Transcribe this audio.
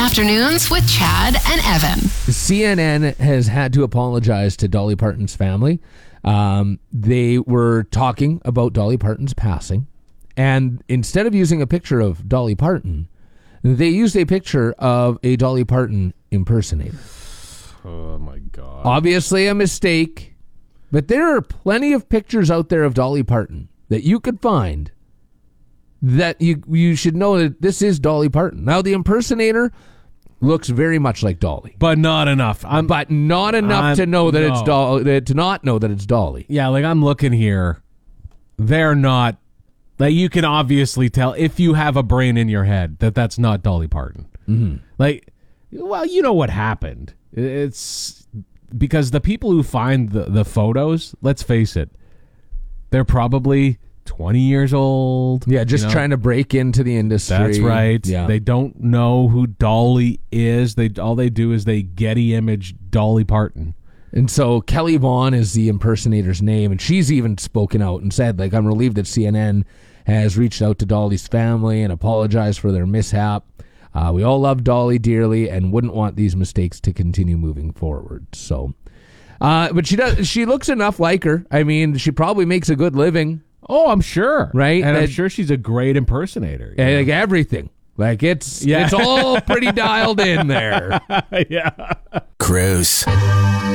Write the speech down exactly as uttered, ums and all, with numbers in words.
Afternoons with Chad and Evan. C N N has had to apologize to Dolly Parton's family. Um, they were talking about Dolly Parton's passing, and instead of using a picture of Dolly Parton, they used a picture of a Dolly Parton impersonator. Oh, my God. Obviously a mistake, but there are plenty of pictures out there of Dolly Parton that you could find that you you should know that this is Dolly Parton. Now, the impersonator looks very much like Dolly, But not enough. I'm, but not enough I'm- to know that no. it's Dolly. To not know that it's Dolly. yeah, like I'm looking here. They're not. Like, you can obviously tell if you have a brain in your head that that's not Dolly Parton. Mm-hmm. Like, well, you know what happened. It's because the people who find the, the photos, let's face it, they're probably twenty years old. Yeah, just you know? trying to break into the industry. That's right. Yeah. They don't know who Dolly is. They all they do is they Getty image Dolly Parton. And so Kelly Vaughn is the impersonator's name, and she's even spoken out and said, like, I'm relieved that C N N has reached out to Dolly's family and apologized for their mishap. Uh, we all love Dolly dearly and wouldn't want these mistakes to continue moving forward. So, uh, but she does. She looks enough like her. I mean, she probably makes a good living. Oh, I'm sure. Right? And I'm And- sure she's a great impersonator. And, like, everything. Like, it's Yeah. it's all pretty dialed in there. Yeah. Cruise.